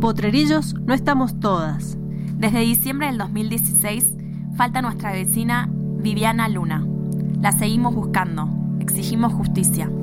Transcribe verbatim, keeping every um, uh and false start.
Potrerillos no estamos todas. Desde diciembre del dos mil dieciséis falta nuestra vecina Viviana Luna. La seguimos buscando. Exigimos justicia.